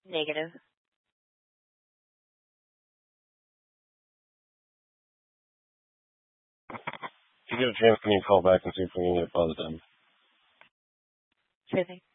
Negative. If you get a chance, can you call back and see if we can get buzzed in? Sure thing.